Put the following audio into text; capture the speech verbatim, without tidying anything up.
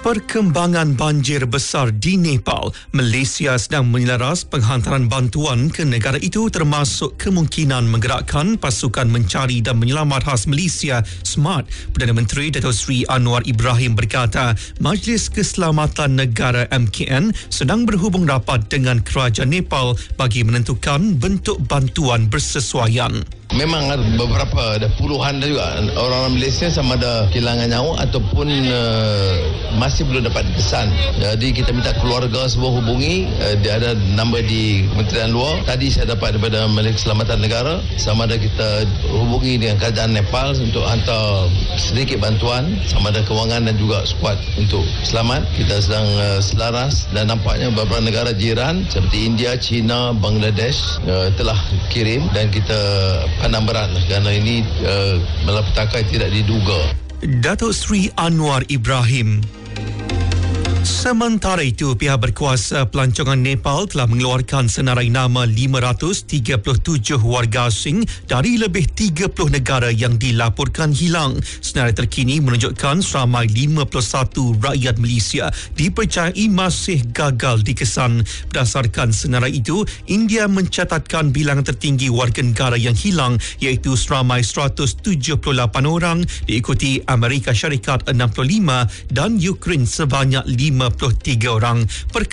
Perkembangan banjir besar di Nepal, Malaysia sedang menyelaras penghantaran bantuan ke negara itu termasuk kemungkinan menggerakkan pasukan mencari dan menyelamat khas Malaysia SMART. Perdana Menteri Datuk Seri Anwar Ibrahim berkata Majlis Keselamatan Negara M K N sedang berhubung rapat dengan kerajaan Nepal bagi menentukan bentuk bantuan bersesuaian. Memang ada beberapa, ada puluhan juga orang-orang Malaysia sama ada kehilangan nyawa ataupun uh, masih belum dapat kesan. Jadi kita minta keluarga semua hubungi. Uh, dia ada nombor di Kementerian Luar. Tadi saya dapat daripada Majlis Keselamatan Negara. Sama ada kita hubungi dengan kerajaan Nepal untuk hantar sedikit bantuan. Sama ada kewangan dan juga skuad untuk selamat. Kita sedang uh, selaras dan nampaknya beberapa negara jiran seperti India, China, Bangladesh uh, telah kirim dan kita pandang berat kerana ini uh, malapetaka tidak diduga. Datuk Seri Anwar Ibrahim. Sementara itu, pihak berkuasa pelancongan Nepal telah mengeluarkan senarai nama lima ratus tiga puluh tujuh warga asing dari lebih tiga puluh negara yang dilaporkan hilang. Senarai terkini menunjukkan seramai lima puluh satu rakyat Malaysia dipercayai masih gagal dikesan. Berdasarkan senarai itu, India mencatatkan bilangan tertinggi warga negara yang hilang iaitu seramai seratus tujuh puluh lapan orang, diikuti Amerika Syarikat enam puluh lima dan Ukraine sebanyak lima puluh tiga orang.